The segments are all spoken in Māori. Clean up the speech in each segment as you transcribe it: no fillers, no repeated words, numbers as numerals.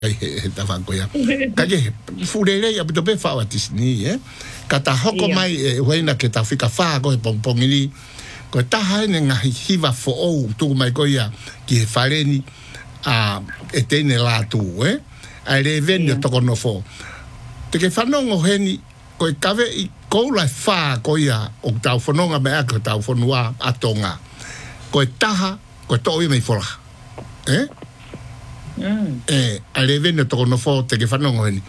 he tawhako ia. Kage, furere ia pito pe whawatis ni, Ka ta hoko mai huena ke ta whika whaa koe pongpongi ni, koe taha ene ngahi hiwa fo ou tuku mai koe ia ki he whareni e tene lātu, Ai re veni o toko no fo. Te ke whanongo heni, koe kawe i koula whaa koe ia o tau whanonga me ako tau whanua atonga. Koe taha, koe toa ia mei whola. Ai re veni o toko no fo te ke whanongo heni.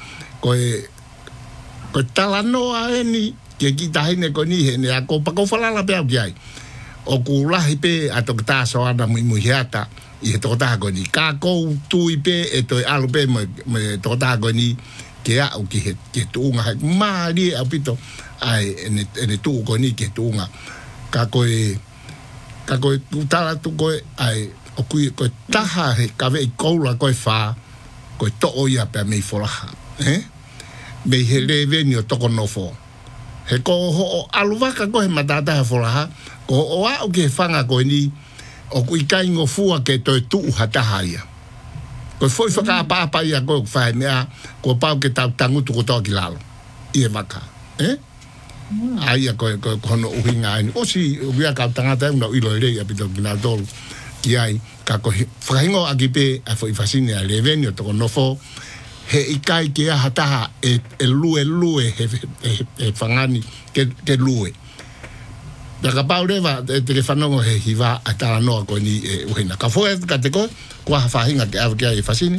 Koe talanoa heni, ke ki tahine koe ni heni, a ko pako whalala pe au ki ai. O ku lahi pe a toki tāso ana mui heata, i he toko taha koe ni. Ka kou tui pe e toi alu pe me toko taha koe ni, ke au ki he tuunga. Maari au pito, ai ene tuu koe ni ki he tuunga. Ka koe kutala tu koe, ai o koe taha he kawe i koula koe whaa, koe to'o ia pe mei wholaha. Mei he le veni o toko nofo. He ko ho aluwaka koe matataha wholaha, ko o au ke whanga koe ni, o kui kaingo fua ke toi tuu hataha ia. Koe foi whakaapapa ia koe whae mea, ko pau ke tau tangutu ko toa ki lalo. Ie waka. Aia koe kono uhinga aini. Osi uia kau tangata una ilo rei apito ki nā tolu ki ai. Ka koe whahingo aki pe a fo i fasine a reveni o toko nofo, he ikai ke aha taha e lue he whangani ke lue. Ka pau rewa te ke whanongo he hiwa a tala noa koe ni e uhina. Ka fōe ka te koe, kua hawhahinga ke awa kia e whasini.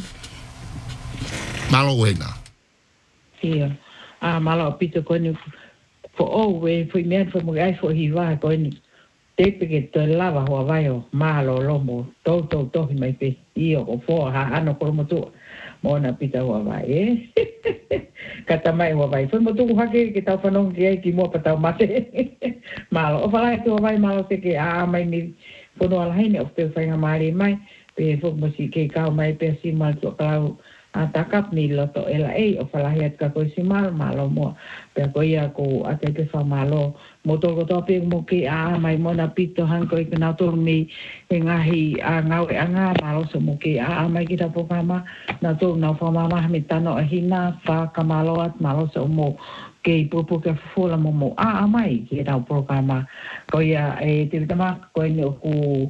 Malo uhina. Ia. Malo pito koe ni fo o e fo i mea fo mo ai fo hiwa koe ni. Te peke to lava hoa vai o malo lomo. Tau tohi mai pe. Io o fo ha ano koromo tua. Mona pita hoa vai, Kata mai hoa vai. Foi motu hake ke tau whanong ki ai ki mua patau mate. Malo. O whalai tu hoa vai malo te ke mai ni whono alahaine o te whainga maari mai. Pe whukmosi ke kau mai pe si mal tu kalau takap ni loto ela o whalai at ka koe si malo mua. Pe koe ia ko ate te wha malo. Moto ko tope mo ke mai mona pito hang koe ka nau tolu mi e ngahi ngau e anga malo so mo ke mai ki tapo kama nau tolu nau whamama me tano a hina wha ka malo at malo so mo ke pupu ke fufula mo mai ki nau programa koe ia te vitama koe ni o ku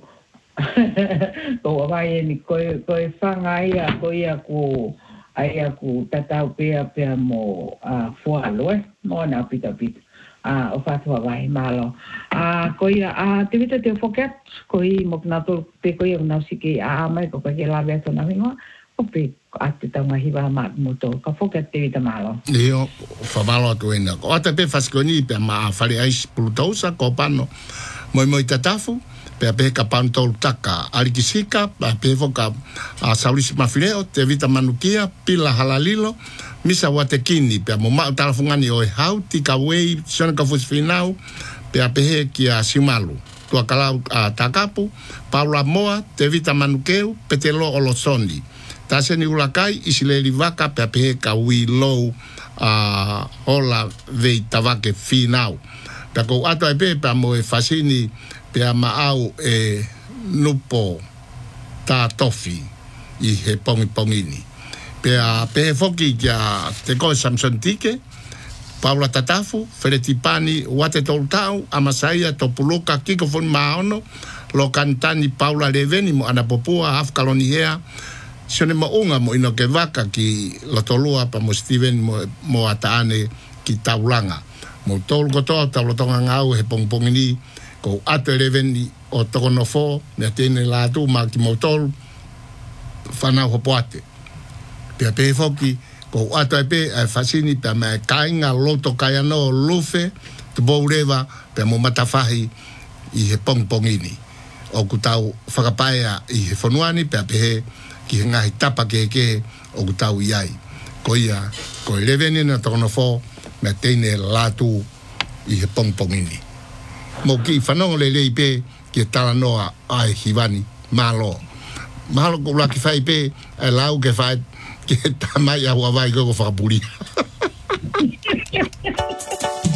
ko avai ni koe whanga ia koe ia ku ai aku tatau pea mo fualo mo na pita o fatua vai malo koia te vita te foket koi mo na to pe koia na siki mai ko ke la veto na vingo o pe ate tanga hiva ma moto ka foket te vita malo io fa malo tu ina o te pe fasconi pe ma fare ais plutosa ko pano mo tatafu pe ka panto taka alikisika pe foka saulis mafileo te vita manukia pila halalilo misa watekini pe mo ma talafungani o hau tika wei sona ka fusfinau pe he ki a simalu tu akala takapu paula moa te vita manukeu petelo olosoni taseni ulakai isileri vaka pe he ka wi low ola vei tavake finau pe ko ato pe mo e fasini pe maau nupo ta tofi i he pongini pe foki kia te koe Samson Tike Paula Tatafu Feretipani Wate Toltau Amasaia Topuluka Kiko Fon Maono lo kantani Paula Leveni mo anapopua afkaloni hea sione mo unga mo ino ke waka ki lotolua pa mo Steven mo ataane ki taulanga mo tolu kotoa taulotonga ngau he pongpongini ko ato Leveni o tokonofo me tene la tu ma ki mo tolu whanau hopoate pe foki ko ato pe fasini pe me kainga loto kaiano lufe te boureva pe mo matafahi i he pongpongini o kutau whakapaea i he whanuani pe ki he ngahi tapa ke o kutau iai ko ia ko Leveni na tokonofo me tene latu i he pongpongini mo ki whanongo le pe ki tala noa ai hivani malo ko laki whai pe lau ke whai ke tamai a wawai ko whakapuri.